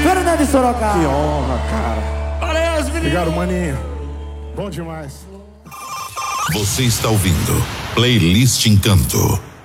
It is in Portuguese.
Fernando de Sorocaba. Que honra, cara. Valeu, os meninos. Obrigado, maninho. Bom demais. Você está ouvindo Playlist Encanto.